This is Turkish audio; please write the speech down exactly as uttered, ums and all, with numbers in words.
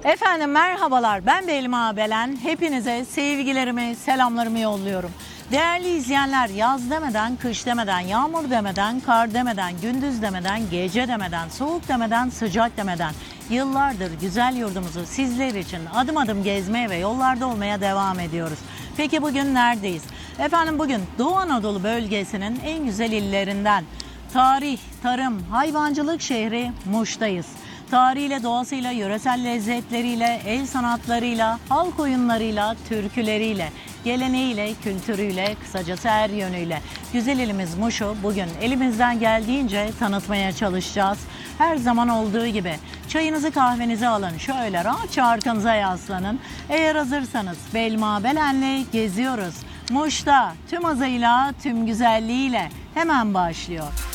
Efendim merhabalar, ben Belma Belen. Hepinize sevgilerimi, selamlarımı yolluyorum. Değerli izleyenler, yaz demeden, kış demeden, yağmur demeden, kar demeden, gündüz demeden, gece demeden, soğuk demeden, sıcak demeden yıllardır güzel yurdumuzu sizler için adım adım gezmeye ve yollarda olmaya devam ediyoruz. Peki bugün neredeyiz? Efendim bugün Doğu Anadolu bölgesinin en güzel illerinden, tarih, tarım, hayvancılık şehri Muş'tayız. Tarihiyle, doğasıyla, yöresel lezzetleriyle, el sanatlarıyla, halk oyunlarıyla, türküleriyle, geleneğiyle, kültürüyle, kısacası her yönüyle güzel ilimiz Muş'u bugün elimizden geldiğince tanıtmaya çalışacağız. Her zaman olduğu gibi çayınızı kahvenizi alın, şöyle rahatça arkanıza yaslanın. Eğer hazırsanız Belma Belen'le geziyoruz. Muş'ta tüm hızıyla, tüm güzelliğiyle hemen başlıyor.